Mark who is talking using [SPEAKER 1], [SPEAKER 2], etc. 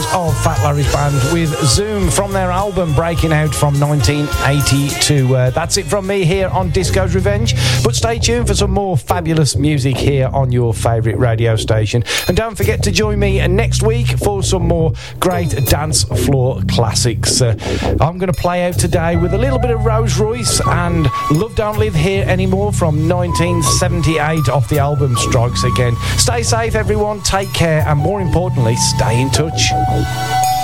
[SPEAKER 1] sounds of Fat Larry's band with Zoom from their album Breaking Out from 1982. That's it from me here on Disco's Revenge, but stay tuned for some more fabulous music here on your favourite radio station, and don't forget to join me next week for some more great dance floor classics. I'm going to play out today with a little bit of Rose Royce and Love Don't Live Here Anymore from 1978 off the album Strikes Again. Stay safe everyone, take care, and more importantly, stay in touch.